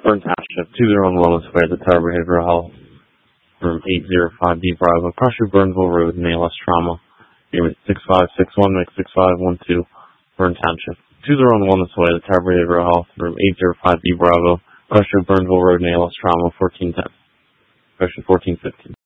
Burn Township, 201 Wellness Way, the Tower Behavioral Health, room 805B Bravo, Crusher, Burnsville Road, ALS Trauma, unit 6561, make 6512, Burn Township, 201 Wellness Way, the Tower Behavioral Health, room 805B Bravo, Crusher, Burnsville Road, ALS Trauma, 1410, question 1415.